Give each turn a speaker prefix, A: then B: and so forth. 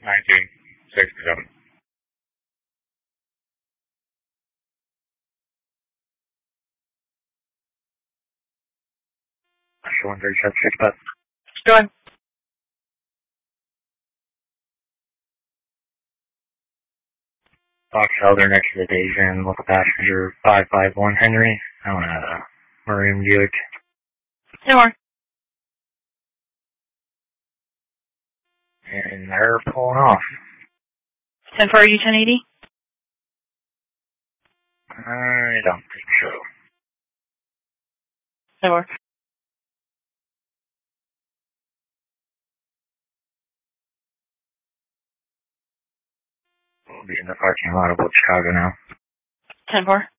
A: 1967. Showing 37 but
B: Go ahead.
A: Fox Southern expedition, local passenger 551 Henry. I want a Maroon Buick.
B: 10 more.
A: And they're pulling off.
B: 10 for you, 1080?
A: I don't think so.
B: 10 more.
A: We'll be in the parking lot of Chicago now.
B: 10 more.